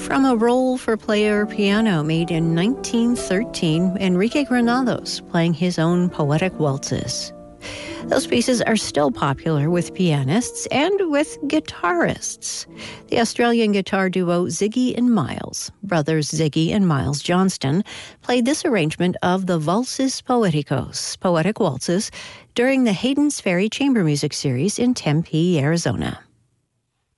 From a roll for player piano made in 1913, Enrique Granados playing his own poetic waltzes. Those pieces are still popular with pianists and with guitarists. The Australian guitar duo Ziggy and Miles, brothers Ziggy and Miles Johnston, played this arrangement of the Valses Poeticos, poetic waltzes, during the Hayden's Ferry Chamber Music Series in Tempe, Arizona.